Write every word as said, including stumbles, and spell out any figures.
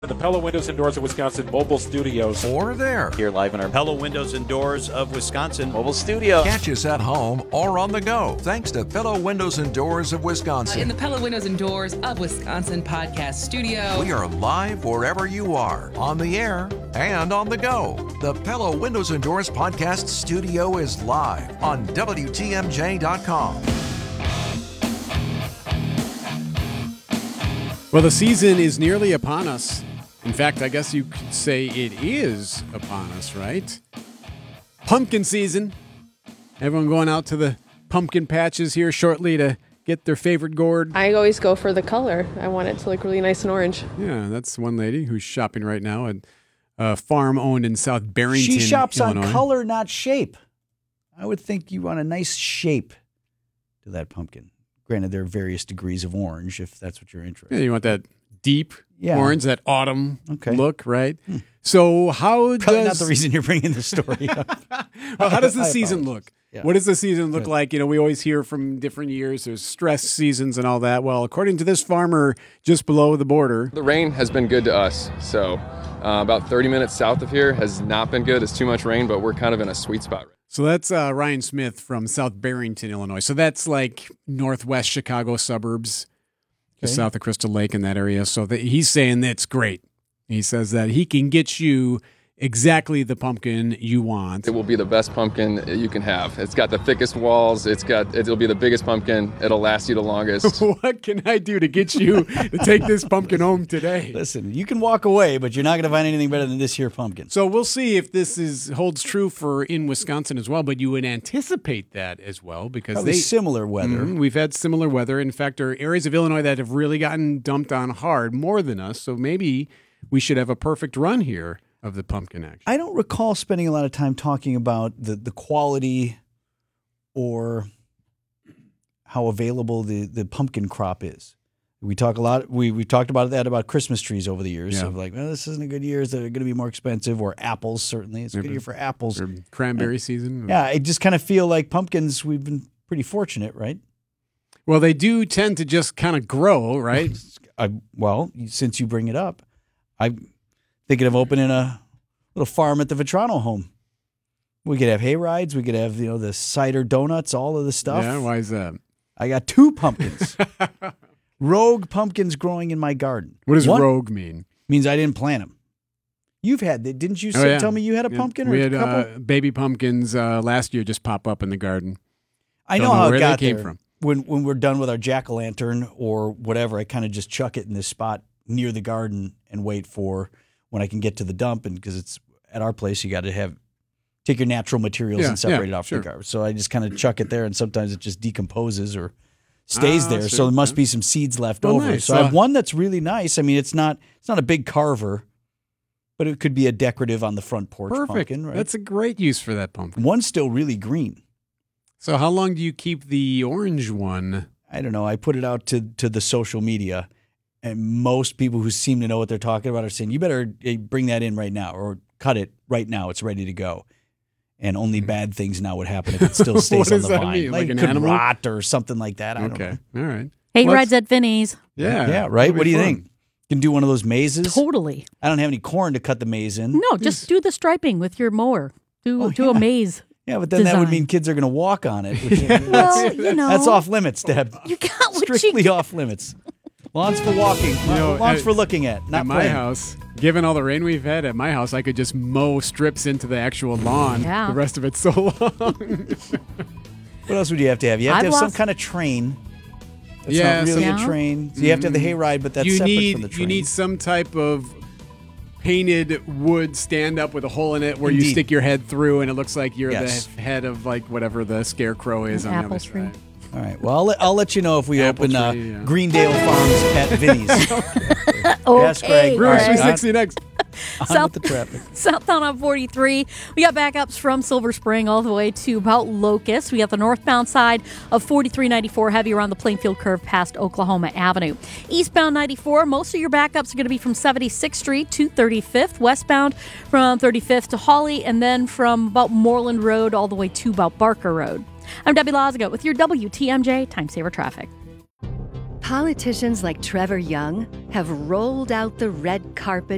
The Pella Windows and Doors of Wisconsin mobile studios. Or there. Here live in our Pella Windows and Doors of Wisconsin mobile studio. Catch us at home or on the go. Thanks to Pella Windows and Doors of Wisconsin. In the Pella Windows and Doors of Wisconsin podcast studio. We are live wherever you are, on the air and on the go. The Pella Windows and Doors podcast studio is live on W T M J dot com. Well, the season is nearly upon us. In fact, I guess you could say it is upon us, right? Pumpkin season. Everyone going out to the pumpkin patches here shortly to get their favorite gourd. I always go for the color. I want it to look really nice and orange. Yeah, that's one lady who's shopping right now at a farm owned in South Barrington, She shops Illinois. on color, not shape. I would think you want a nice shape to that pumpkin. Granted, there are various degrees of orange, if that's what you're interested in. Yeah, you want that deep Yeah. orange, that autumn Okay. look, right? Hmm. So how Probably does not the reason you're bringing the story up. well, how does the I season apologize. look? Yeah. What does the season look Good. like? You know, we always hear from different years. There's stress seasons and all that. Well, according to this farmer just below the border, the rain has been good to us. So uh, about thirty minutes south of here has not been good. It's too much rain, but we're kind of in a sweet spot. So that's uh, Ryan Smith from South Barrington, Illinois. So that's like northwest Chicago suburbs, just Okay. south of Crystal Lake in that area. So that he's saying that's great. He says that he can get you exactly the pumpkin you want. It will be the best pumpkin you can have. It's got the thickest walls. It's got. It'll be the biggest pumpkin. It'll last you the longest. What can I do to get you to take this pumpkin home today? Listen, you can walk away, but you're not going to find anything better than this here pumpkin. So we'll see if this is holds true for in Wisconsin as well. But you would anticipate that as well because Probably they similar weather. Mhm, we've had similar weather. In fact, there are areas of Illinois that have really gotten dumped on hard more than us. So maybe we should have a perfect run here of the pumpkin action. I don't recall spending a lot of time talking about the, the quality or how available the, the pumpkin crop is. We talk a lot. We we talked about that about Christmas trees over the years. Yeah. Of like, well, this isn't a good year. Is it going to be more expensive? Or apples, certainly. It's a good year for apples. Or cranberry season. Yeah, I just kind of feel like pumpkins, we've been pretty fortunate, right? Well, they do tend to just kind of grow, right? I, well, since you bring it up, I'm thinking of opening a little farm at the Vetrano home. We could have hay rides. We could have, you know, the cider donuts, all of the stuff. Yeah, why is that? I got two pumpkins. Rogue pumpkins growing in my garden. What does One rogue mean? Means I didn't plant them. You've had, didn't you Oh, say, yeah. tell me you had a Yeah. pumpkin or we a had couple? uh, baby pumpkins uh, last year just pop up in the garden. I Don't know know how where it they got came there. from. When when we're done with our jack-o'-lantern or whatever, I kind of just chuck it in this spot near the garden and wait for when I can get to the dump. And because it's at our place, you got to have take your natural materials Yeah, and separate yeah, it off sure. the garbage. So I just kind of chuck it there, and sometimes it just decomposes or stays Ah, there. sure, So there must yeah. be some seeds left Oh, over. nice. So I have Uh, one that's really nice. I mean, it's not it's not a big carver, but it could be a decorative on the front porch Perfect. pumpkin. Right? That's a great use for that pumpkin. One's still really green. So how long do you keep the orange one? I don't know. I put it out to, to the social media, and most people who seem to know what they're talking about are saying, you better eh, bring that in right now or cut it right now. It's ready to go. And only bad things now would happen if it still What stays on does the that vine. mean? Like it an could animal? rot or something like that. I don't Okay. know. All right. Hay Well, rides at Vinny's. Yeah. Yeah, right? that'll be What do you fun. think? You can do one of those mazes? Totally. I don't have any corn to cut the maze in. No, just do the striping with your mower. Do Oh, do yeah. a maze. Yeah, but then that would design. mean kids are going to walk on it. Which, Well, you know. that's off limits, Deb. You got what Strictly you off limits. Lawns for walking. know, Lawns at- for looking at, not At my playing. house, given all the rain we've had at my house, I could just mow strips into the actual lawn. Yeah. The rest of it's so long. What else would you have to have? You have I've to have some lost- kind of train. That's Yeah, not really some- a Yeah. train. So you have to have the hayride, but that's you separate need from the train. you need some type of painted wood stand up with a hole in it where you Indeed. stick your head through and it looks like you're Yes. the head of like whatever the scarecrow is An on the apple other tree. side. All right. Well, I'll let, I'll let you know if we Apple open uh, tree, yeah. Greendale Farms at Vinny's. Yes, Okay, Greg. Brewer All three right, sixty next. on South- with the traffic. Southbound on forty-three. We got backups from Silver Spring all the way to about Locust. We got the northbound side of forty-three ninety-four heavy around the Plainfield curve past Oklahoma Avenue. Eastbound ninety-four, most of your backups are going to be from seventy-sixth Street to thirty-fifth. Westbound from thirty-fifth to Hawley, and then from about Moreland Road all the way to about Barker Road. I'm Debbie Lazago with your W T M J Time Saver Traffic. Politicians like Trevor Young have rolled out the red carpet